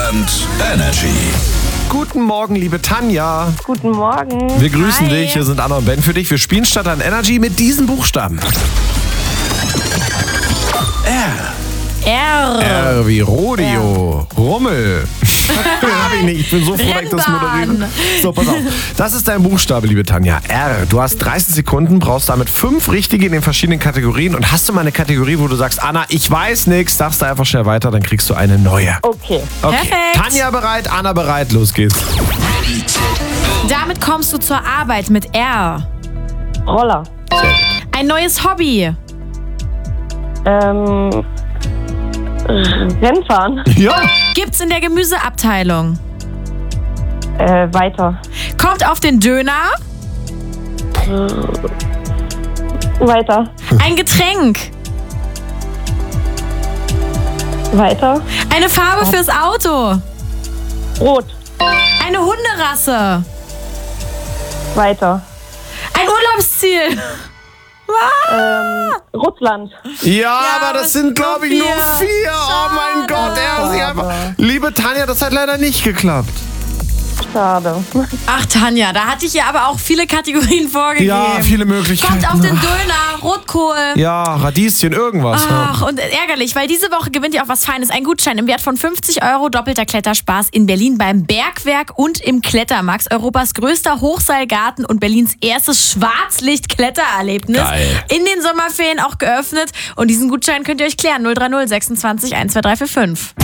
Stadtland Energy. Guten Morgen, liebe Tanja. Guten Morgen. Wir grüßen Hi. dich. Hier sind Anna und Ben für dich. Wir spielen Stadtland Energy mit diesen Buchstaben. R. R wie Rodeo. Rummel. Hab ich nicht. Ich bin so froh, dass ich das Rennbahn. moderiere. So, pass auf. Das ist dein Buchstabe, liebe Tanja. R. Du hast 30 Sekunden, brauchst damit 5 richtige in den verschiedenen Kategorien. Und hast du mal eine Kategorie, wo du sagst, Anna, ich weiß nichts, darfst du einfach schnell weiter, dann kriegst du eine neue. Okay. Perfekt. Tanja bereit, Anna bereit, los geht's. Damit kommst du zur Arbeit mit R. Roller. Ein neues Hobby. Rennfahren. Ja. Gibt's in der Gemüseabteilung. Weiter. Kommt auf den Döner. Weiter. Ein Getränk. Weiter. Eine Farbe fürs Auto. Rot. Eine Hunderasse. Weiter. Ein Urlaubsziel. Russland. Ja, aber das sind, glaube ich, nur 4. Oh mein Schade. Gott, er ist einfach. Liebe Tanja, das hat leider nicht geklappt. Schade. Ach, Tanja, da hatte ich ja aber auch viele Kategorien vorgegeben. Ja, viele Möglichkeiten. Kommt auf den Döner, Rotkohl. Ja, Radieschen, irgendwas. Ach, und ärgerlich, weil diese Woche gewinnt ihr auch was Feines. Ein Gutschein im Wert von 50 €, doppelter Kletterspaß in Berlin beim Bergwerk und im Klettermax. Europas größter Hochseilgarten und Berlins erstes Schwarzlicht-Klettererlebnis. Geil. In den Sommerferien auch geöffnet. Und diesen Gutschein könnt ihr euch klären. 030 26 12345.